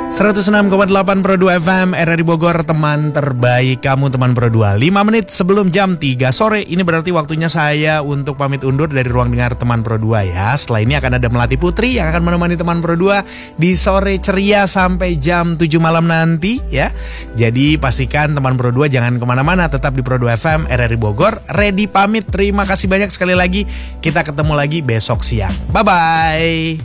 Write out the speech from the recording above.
106,8 Pro 2 FM RRI Bogor, teman terbaik kamu, teman Pro 2. 5 menit sebelum jam 3 sore. Ini berarti waktunya saya untuk pamit undur dari ruang dengar teman Pro 2 ya. Setelah ini akan ada Melati Putri yang akan menemani teman Pro 2 di sore ceria sampai jam 7 malam nanti ya. Jadi pastikan teman Pro 2 jangan kemana-mana, tetap di Pro 2 FM RRI Bogor. Ready pamit, terima kasih banyak sekali lagi. Kita ketemu lagi besok siang. Bye-bye.